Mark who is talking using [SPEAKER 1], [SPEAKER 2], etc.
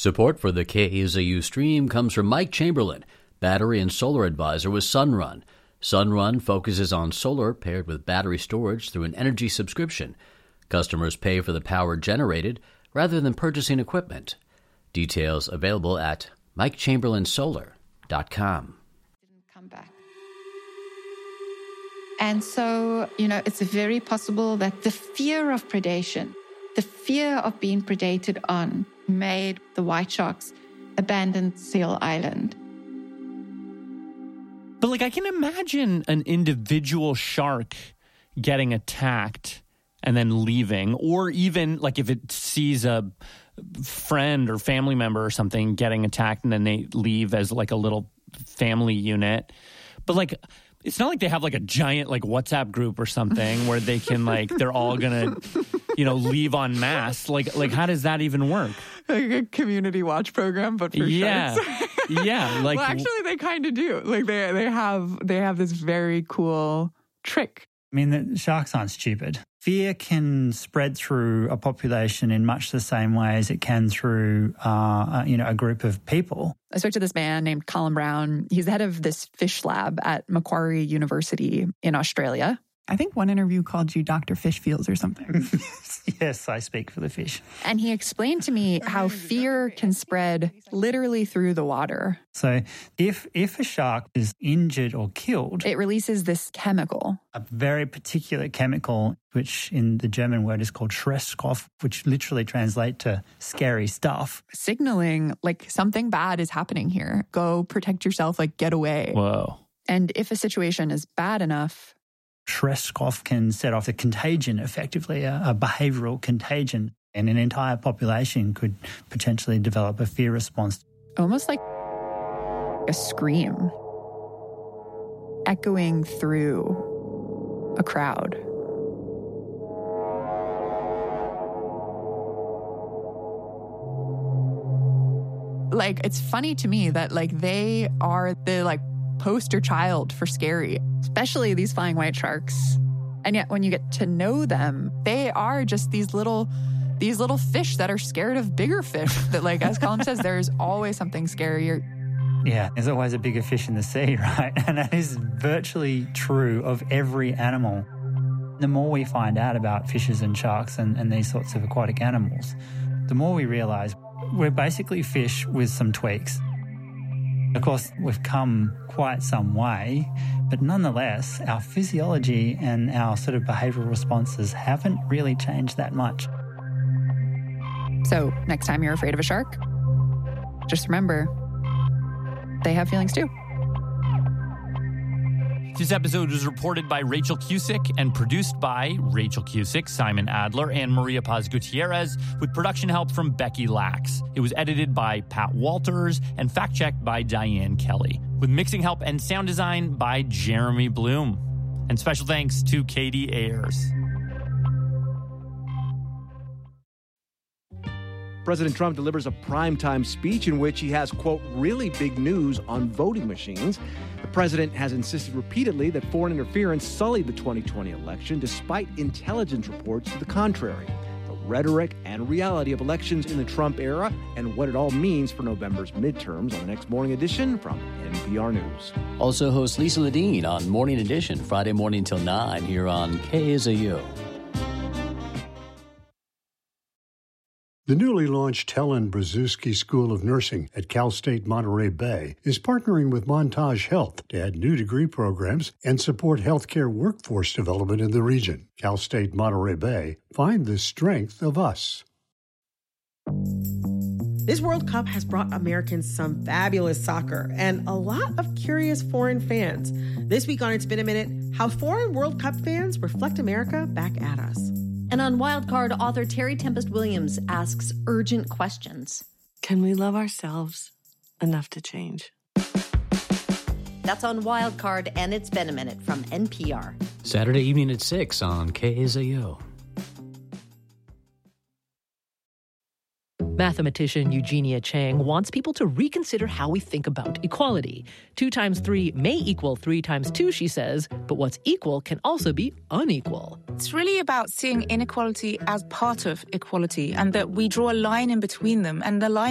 [SPEAKER 1] Support for the KAZU stream comes from Mike Chamberlain, battery and solar advisor with Sunrun. Sunrun focuses on solar paired with battery storage through an energy subscription. Customers pay for the power generated rather than purchasing equipment. Details available at MikeChamberlainSolar.com.
[SPEAKER 2] Didn't come back. And so, it's very possible that the fear of predation, the fear of being predated on, made the white sharks abandon Seal Island.
[SPEAKER 3] But I can imagine an individual shark getting attacked and then leaving, or even if it sees a friend or family member or something getting attacked and then they leave as a little family unit. But it's not like they have a giant WhatsApp group or something where they can they're all gonna leave en masse. How does that even work?
[SPEAKER 4] A community watch program, but for sharks.
[SPEAKER 3] Yeah.
[SPEAKER 4] Well, actually, they kind of do. They have this very cool trick.
[SPEAKER 5] I mean, the sharks aren't stupid. Fear can spread through a population in much the same way as it can through, a group of people.
[SPEAKER 4] I spoke to this man named Colin Brown. He's the head of this fish lab at Macquarie University in Australia. I think one interview called you Dr. Fishfields or something.
[SPEAKER 5] Yes, I speak for the fish.
[SPEAKER 4] And he explained to me how fear can spread literally through the water.
[SPEAKER 5] So if a shark is injured or killed,
[SPEAKER 4] it releases this chemical.
[SPEAKER 5] A very particular chemical, which in the German word is called Schreckstoff, which literally translates to scary stuff.
[SPEAKER 4] Signaling something bad is happening here. Go protect yourself, get away.
[SPEAKER 3] Whoa.
[SPEAKER 4] And if a situation is bad enough,
[SPEAKER 5] Schreckstoff can set off a contagion, effectively, a behavioral contagion, and an entire population could potentially develop a fear response.
[SPEAKER 4] Almost like a scream echoing through a crowd. It's funny to me that they are the poster child for scary, especially these flying white sharks. And yet when you get to know them, they are just these little fish that are scared of bigger fish. That as Colin says, there's always something scarier.
[SPEAKER 5] Yeah, there's always a bigger fish in the sea, right? And that is virtually true of every animal. The more we find out about fishes and sharks and these sorts of aquatic animals, the more we realise we're basically fish with some tweaks. Of course, we've come quite some way, but nonetheless, our physiology and our sort of behavioural responses haven't really changed that much.
[SPEAKER 4] So, next time you're afraid of a shark, just remember, they have feelings too.
[SPEAKER 3] This episode was reported by Rachel Cusick and produced by Rachel Cusick, Simon Adler, and Maria Paz Gutierrez, with production help from Becky Lax. It was edited by Pat Walters and fact-checked by Diane Kelly, with mixing help and sound design by Jeremy Bloom. And special thanks to Katie Ayers.
[SPEAKER 6] President Trump delivers a primetime speech in which he has, quote, really big news on voting machines. The president has insisted repeatedly that foreign interference sullied the 2020 election, despite intelligence reports to the contrary. The rhetoric and reality of elections in the Trump era and what it all means for November's midterms on the next Morning Edition from NPR News.
[SPEAKER 1] Also host Lisa Ledeen on Morning Edition, Friday morning till 9 here on KAZU.
[SPEAKER 7] The newly launched Helen Brzezinski School of Nursing at Cal State Monterey Bay is partnering with Montage Health to add new degree programs and support healthcare workforce development in the region. Cal State Monterey Bay, find the strength of us.
[SPEAKER 8] This World Cup has brought Americans some fabulous soccer and a lot of curious foreign fans. This week on It's Been a Minute, how foreign World Cup fans reflect America back at us.
[SPEAKER 9] And on Wildcard, author Terry Tempest Williams asks urgent questions.
[SPEAKER 10] Can we love ourselves enough to change?
[SPEAKER 9] That's on Wildcard, and It's Been a Minute from NPR.
[SPEAKER 1] Saturday evening at 6 on KAZU.
[SPEAKER 11] Mathematician Eugenia Chang wants people to reconsider how we think about equality. 2 times 3 may equal 3 times 2, she says, but what's equal can also be unequal.
[SPEAKER 12] It's really about seeing inequality as part of equality and that we draw a line in between them, and the line